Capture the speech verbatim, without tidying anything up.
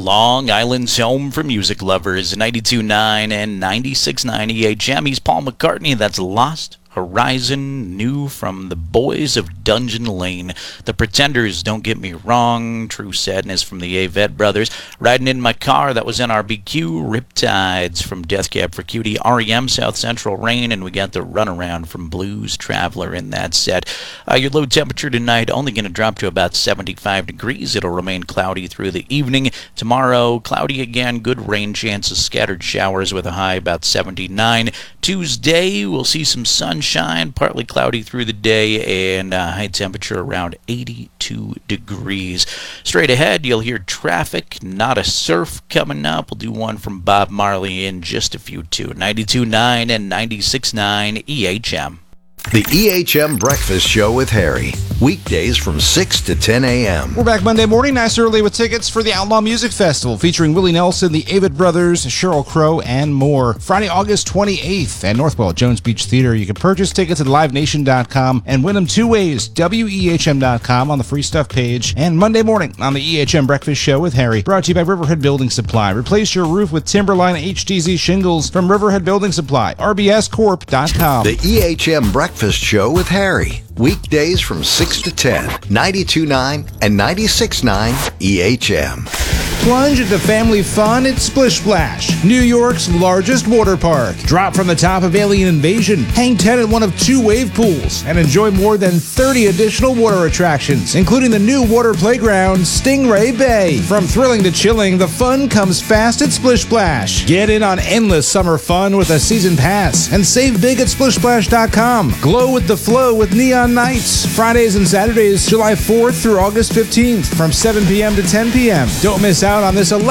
Long Island's home for music lovers, ninety-two point nine and ninety-six point nine E H M. He's Paul McCartney. That's Lost Horizon, new from the boys of Dungeon Lane. The Pretenders, Don't Get Me Wrong, True Sadness from the Avett Brothers. Riding in My Car, that was N R B Q. Riptides from Death Cab for Cutie. R E M, South Central Rain, and we got the Runaround from Blues Traveler in that set. Uh, your low temperature tonight only going to drop to about seventy-five degrees. It'll remain cloudy through the evening. Tomorrow, cloudy again, good rain chances, scattered showers with a high about seventy-nine. Tuesday, we'll see some sunshine, partly cloudy through the day, and uh, high temperature around eighty-two degrees. Straight ahead, you'll hear Traffic, Not a Surf coming up. We'll do one from Bob Marley in just a few, too. ninety-two point nine and ninety-six point nine E H M. The E H M Breakfast Show with Harry. Weekdays from six to ten a.m. We're back Monday morning, nice early with tickets for the Outlaw Music Festival featuring Willie Nelson, the Avett Brothers, Sheryl Crow, and more. Friday, August twenty-eighth at Northwell at Jones Beach Theater. You can purchase tickets at live nation dot com and win them two ways, W E H M dot com on the free stuff page, and Monday morning on the E H M Breakfast Show with Harry. Brought to you by Riverhead Building Supply. Replace your roof with Timberline H D Z shingles from Riverhead Building Supply, R B S corp dot com. The E H M Breakfast Show with Harry. Weekdays from six to ten, ninety-two point nine and ninety-six point nine E H M. Plunge into family fun at Splish Splash, New York's largest water park. Drop from the top of Alien Invasion, hang ten at one of two wave pools, and enjoy more than thirty additional water attractions, including the new water playground, Stingray Bay. From thrilling to chilling, the fun comes fast at Splish Splash. Get in on endless summer fun with a season pass, and save big at splish splash dot com. Glow with the flow with Neon Nights, Fridays and Saturdays, July fourth through August fifteenth, from seven p.m. to ten p.m. Don't miss out on this